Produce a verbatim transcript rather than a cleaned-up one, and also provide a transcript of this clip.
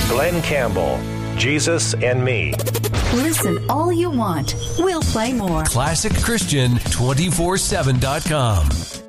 Glenn Campbell, Jesus and Me. Listen all you want. We'll play more. classic christian two four seven dot com.